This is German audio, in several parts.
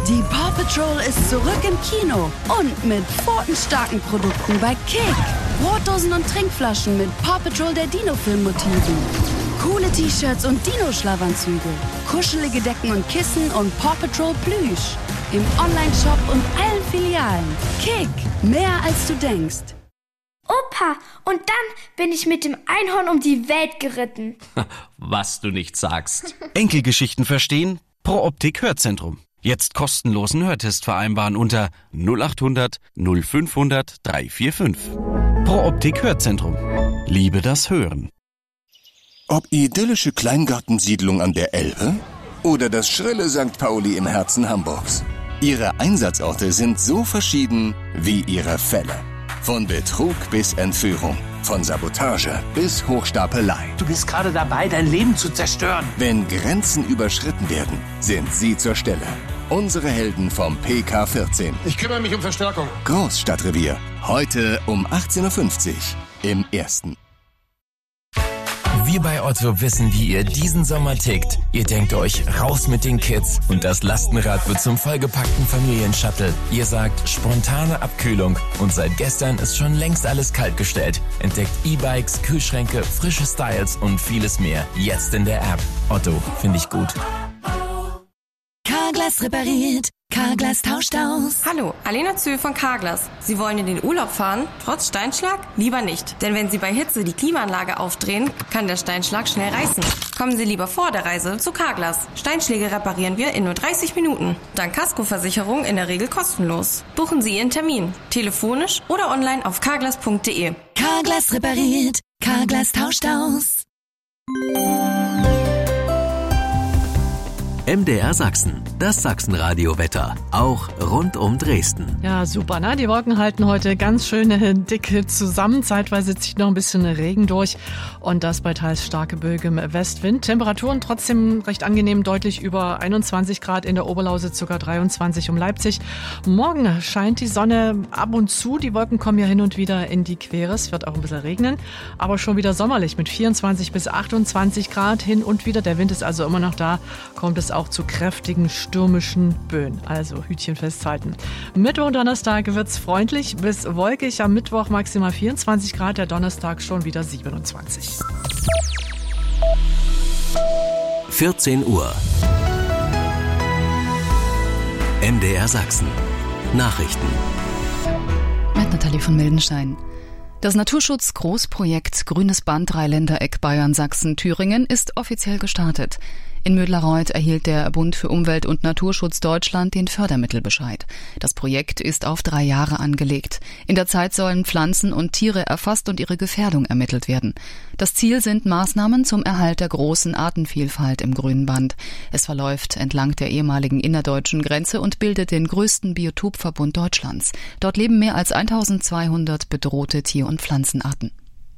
Die Paw Patrol ist zurück im Kino und mit pfotenstarken Produkten bei Kick. Brotdosen und Trinkflaschen mit Paw Patrol der Dino-Film-Motiven. Coole T-Shirts und Dino-Schlafanzüge. Kuschelige Decken und Kissen und Paw Patrol Plüsch. Im Online-Shop und allen Filialen. Kick, mehr als du denkst. Opa, und dann bin ich mit dem Einhorn um die Welt geritten. Was du nicht sagst. Enkelgeschichten verstehen? Pro Optik Hörzentrum. Jetzt kostenlosen Hörtest vereinbaren unter 0800 0500 345. Pro Optik Hörzentrum. Liebe das Hören. Ob idyllische Kleingartensiedlung an der Elbe oder das schrille St. Pauli im Herzen Hamburgs. Ihre Einsatzorte sind so verschieden wie ihre Fälle. Von Betrug bis Entführung, von Sabotage bis Hochstapelei. Du bist gerade dabei, dein Leben zu zerstören. Wenn Grenzen überschritten werden, sind sie zur Stelle. Unsere Helden vom PK14. Ich kümmere mich um Verstärkung. Großstadtrevier. Heute um 18.50 Uhr im Ersten. Wir bei Otto wissen, wie ihr diesen Sommer tickt. Ihr denkt euch, raus mit den Kids und das Lastenrad wird zum vollgepackten Familienshuttle. Ihr sagt, spontane Abkühlung und seit gestern ist schon längst alles kaltgestellt. Entdeckt E-Bikes, Kühlschränke, frische Styles und vieles mehr. Jetzt in der App. Otto, finde ich gut. Carglass repariert, Carglass tauscht aus. Hallo, Alena Zöhl von Carglass. Sie wollen in den Urlaub fahren, trotz Steinschlag? Lieber nicht. Denn wenn Sie bei Hitze die Klimaanlage aufdrehen, kann der Steinschlag schnell reißen. Kommen Sie lieber vor der Reise zu Carglass. Steinschläge reparieren wir in nur 30 Minuten. Dank Kaskoversicherung in der Regel kostenlos. Buchen Sie Ihren Termin, telefonisch oder online auf carglass.de. Carglass repariert, Carglass tauscht aus. MDR Sachsen, das Sachsenradio-Wetter, auch rund um Dresden. Ja, super, ne? Die Wolken halten heute ganz schön dicke zusammen. Zeitweise zieht noch ein bisschen Regen durch und das bei teils starke Bögen im Westwind. Temperaturen trotzdem recht angenehm, deutlich über 21 Grad in der Oberlausitz, sogar 23 um Leipzig. Morgen scheint die Sonne ab und zu. Die Wolken kommen ja hin und wieder in die Quere. Es wird auch ein bisschen regnen, aber schon wieder sommerlich mit 24 bis 28 Grad hin und wieder. Der Wind ist also immer noch da, kommt es auch zu kräftigen stürmischen Böen. Also Hütchen festhalten. Mittwoch und Donnerstag wird's freundlich bis wolkig. Am Mittwoch maximal 24 Grad, der Donnerstag schon wieder 27. 14 Uhr. MDR Sachsen. Nachrichten. Mit Nathalie von Mildenstein. Das Naturschutz-Großprojekt Grünes Band Dreiländereck Bayern-Sachsen-Thüringen ist offiziell gestartet. In Mödlareuth erhielt der Bund für Umwelt und Naturschutz Deutschland den Fördermittelbescheid. Das Projekt ist auf 3 Jahre angelegt. In der Zeit sollen Pflanzen und Tiere erfasst und ihre Gefährdung ermittelt werden. Das Ziel sind Maßnahmen zum Erhalt der großen Artenvielfalt im Grünen Band. Es verläuft entlang der ehemaligen innerdeutschen Grenze und bildet den größten Biotopverbund Deutschlands. Dort leben mehr als 1200 bedrohte Tier- und Pflanzenarten.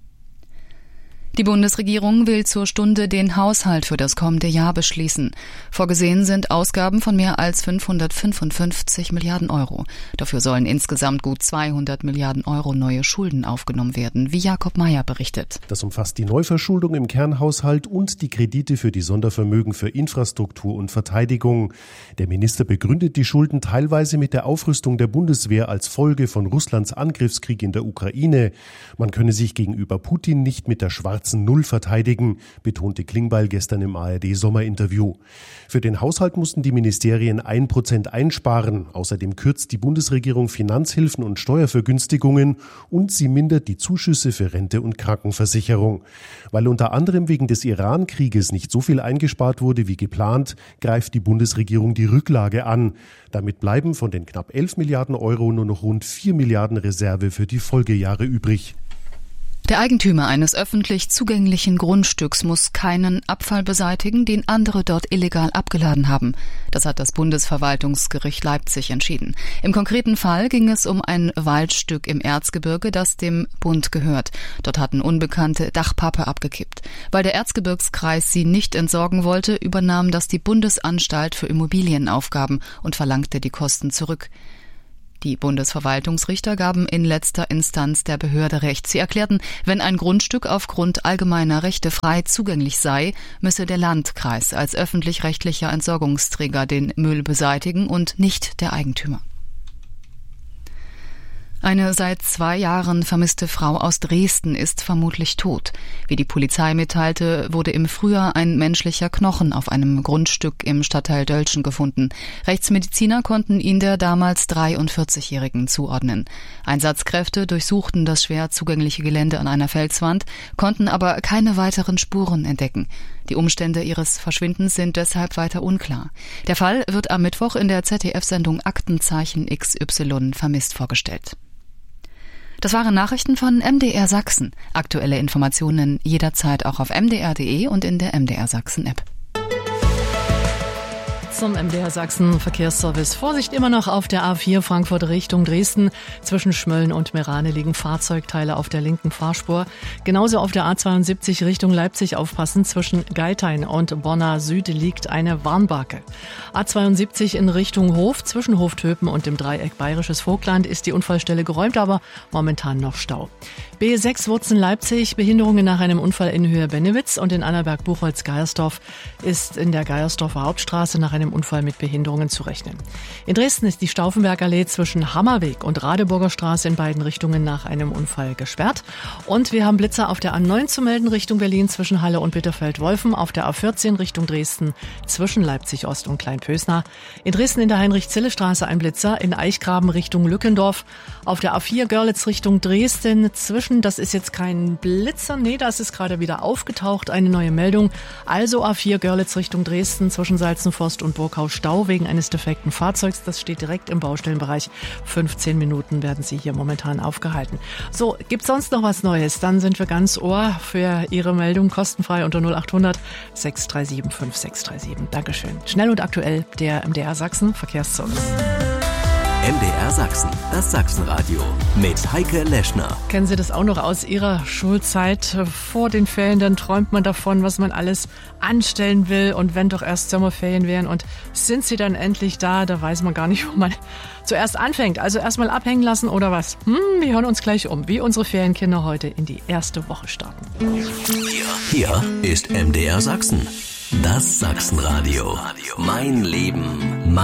Die Bundesregierung will zur Stunde den Haushalt für das kommende Jahr beschließen. Vorgesehen sind Ausgaben von mehr als 555 Milliarden Euro. Dafür sollen insgesamt gut 200 Milliarden Euro neue Schulden aufgenommen werden, wie Jakob Mayer berichtet. Das umfasst die Neuverschuldung im Kernhaushalt und die Kredite für die Sondervermögen für Infrastruktur und Verteidigung. Der Minister begründet die Schulden teilweise mit der Aufrüstung der Bundeswehr als Folge von Russlands Angriffskrieg in der Ukraine. Man könne sich gegenüber Putin nicht mit der schwarzen Null verteidigen, betonte Klingbeil gestern im ARD-Sommerinterview. Für den Haushalt mussten die Ministerien 1% einsparen. Außerdem kürzt die Bundesregierung Finanzhilfen und Steuervergünstigungen und sie mindert die Zuschüsse für Rente und Krankenversicherung. Weil unter anderem wegen des Iran-Krieges nicht so viel eingespart wurde wie geplant, greift die Bundesregierung die Rücklage an. Damit bleiben von den knapp 11 Milliarden Euro nur noch rund 4 Milliarden Reserve für die Folgejahre übrig. Der Eigentümer eines öffentlich zugänglichen Grundstücks muss keinen Abfall beseitigen, den andere dort illegal abgeladen haben. Das hat das Bundesverwaltungsgericht Leipzig entschieden. Im konkreten Fall ging es um ein Waldstück im Erzgebirge, das dem Bund gehört. Dort hatten Unbekannte Dachpappe abgekippt. Weil der Erzgebirgskreis sie nicht entsorgen wollte, übernahm das die Bundesanstalt für Immobilienaufgaben und verlangte die Kosten zurück. Die Bundesverwaltungsrichter gaben in letzter Instanz der Behörde Recht. Sie erklärten, wenn ein Grundstück aufgrund allgemeiner Rechte frei zugänglich sei, müsse der Landkreis als öffentlich-rechtlicher Entsorgungsträger den Müll beseitigen und nicht der Eigentümer. Eine seit 2 Jahren vermisste Frau aus Dresden ist vermutlich tot. Wie die Polizei mitteilte, wurde im Frühjahr ein menschlicher Knochen auf einem Grundstück im Stadtteil Dölschen gefunden. Rechtsmediziner konnten ihn der damals 43-Jährigen zuordnen. Einsatzkräfte durchsuchten das schwer zugängliche Gelände an einer Felswand, konnten aber keine weiteren Spuren entdecken. Die Umstände ihres Verschwindens sind deshalb weiter unklar. Der Fall wird am Mittwoch in der ZDF-Sendung Aktenzeichen XY vermisst vorgestellt. Das waren Nachrichten von MDR Sachsen. Aktuelle Informationen jederzeit auch auf mdr.de und in der MDR Sachsen-App. Zum MDR Sachsen Verkehrsservice. Vorsicht immer noch auf der A4 Frankfurt Richtung Dresden. Zwischen Schmölln und Merane liegen Fahrzeugteile auf der linken Fahrspur. Genauso auf der A72 Richtung Leipzig aufpassen. Zwischen Geithain und Bonner Süd liegt eine Warnbarke. A72 in Richtung Hof. Zwischen Hoftöpen und dem Dreieck Bayerisches Vogtland ist die Unfallstelle geräumt, aber momentan noch Stau. B6 Wurzen Leipzig. Behinderungen nach einem Unfall in Höhe Bennewitz und in Annaberg-Buchholz-Geiersdorf ist in der Geiersdorfer Hauptstraße nach einem Unfall mit Behinderungen zu rechnen. In Dresden ist die Stauffenbergallee zwischen Hammerweg und Radeburger Straße in beiden Richtungen nach einem Unfall gesperrt. Und wir haben Blitzer auf der A9 zu melden Richtung Berlin zwischen Halle und Bitterfeld-Wolfen, auf der A14 Richtung Dresden zwischen Leipzig-Ost und Kleinpösnar. In Dresden in der Heinrich-Zille-Straße ein Blitzer, in Eichgraben Richtung Lückendorf, auf der A4 Görlitz Richtung Dresden zwischen, das ist jetzt kein Blitzer, nee, das ist gerade wieder aufgetaucht, eine neue Meldung. Also A4 Görlitz Richtung Dresden zwischen Salzenforst und Burgau Stau wegen eines defekten Fahrzeugs. Das steht direkt im Baustellenbereich. 15 Minuten werden Sie hier momentan aufgehalten. So, gibt's sonst noch was Neues? Dann sind wir ganz Ohr für Ihre Meldung kostenfrei unter 0800 637 5637. Dankeschön. Schnell und aktuell der MDR Sachsen Verkehrsservice. MDR Sachsen, das Sachsenradio mit Heike Leschner. Kennen Sie das auch noch aus Ihrer Schulzeit? Vor den Ferien, dann träumt man davon, was man alles anstellen will. Und wenn doch erst Sommerferien wären und sind sie dann endlich da, da weiß man gar nicht, wo man zuerst anfängt. Also erstmal abhängen lassen oder was? Wir hören uns gleich um, wie unsere Ferienkinder heute in die erste Woche starten. Hier ist MDR Sachsen, das Sachsenradio. Mein Leben,